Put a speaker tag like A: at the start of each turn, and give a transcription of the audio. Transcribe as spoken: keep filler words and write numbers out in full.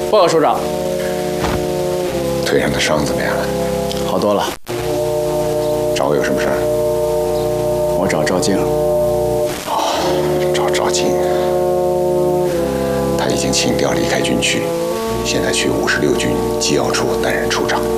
A: 报告首长，
B: 腿上的伤怎么样了？
A: 好多了。
B: 找我有什么事儿？
A: 我找赵静。
B: 哦，找赵静。他已经请调离开军区，现在去五十六军机要处担任处长。